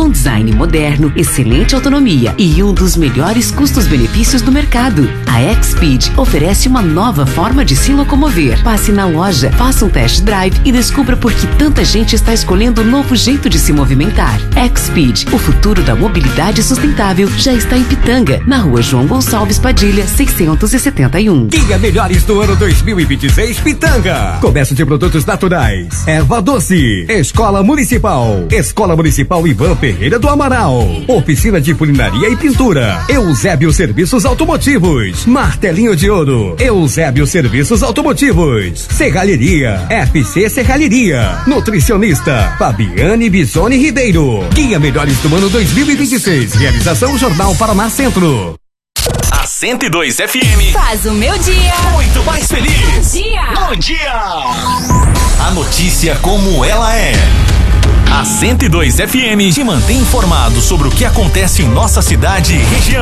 com design moderno, excelente autonomia e um dos melhores custos-benefícios do mercado. A Xpid oferece uma nova forma de se locomover. Passe na loja, faça um test drive e descubra por que tanta gente está escolhendo um novo jeito de se movimentar. Xpid, o futuro da mobilidade sustentável, já está em Pitanga, na rua João Gonçalves Padilha, 671. Dia Melhores do ano 2026 Pitanga. Comércio de produtos naturais. Erva doce. Escola Municipal. Escola Municipal Ivan Ferreira do Amaral. Oficina de Culinaria e Pintura. Eusébio Serviços Automotivos. Martelinho de Ouro. Eusébio Serviços Automotivos. Serralheria. FC Serralheria. Nutricionista Fabiane Bisoni Ribeiro. Guia Melhores do ano 2026. Realização Jornal Paraná Centro. A 102 FM faz o meu dia muito mais feliz. Bom dia. Bom dia. A notícia como ela é. A 102 FM te mantém informado sobre o que acontece em nossa cidade e região.